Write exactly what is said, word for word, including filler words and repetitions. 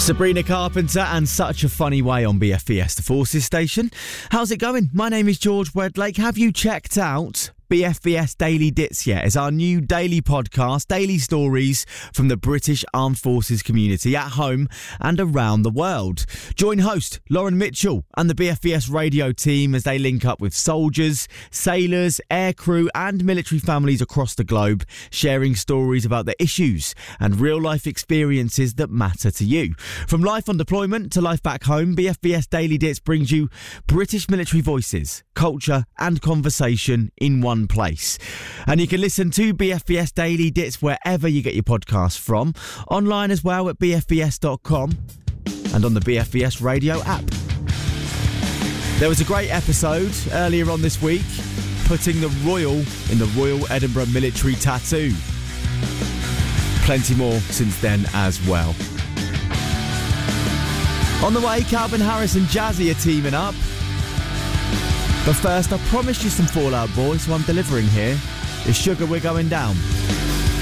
Sabrina Carpenter and Such a Funny Way on B F B S, the Forces station. How's it going? My name is George Wedlake. Have you checked out B F B S Daily Dits yet? It's our new daily podcast, daily stories from the British Armed Forces community at home and around the world. Join host Lauren Mitchell and the B F B S radio team as they link up with soldiers, sailors, aircrew and military families across the globe, sharing stories about the issues and real-life experiences that matter to you. From life on deployment to life back home, B F B S Daily Dits brings you British military voices, culture and conversation in one place. And you can listen to B F B S Daily Dits wherever you get your podcasts from, online as well at b f b s dot com and on the B F B S radio app. There was a great episode earlier on this week, putting the Royal in the Royal Edinburgh Military Tattoo. Plenty more since then as well. On the way, Calvin Harris and Jazzy are teaming up. But first, I promised you some Fall Out Boy, so I'm delivering here. It's Sugar We're Going Down.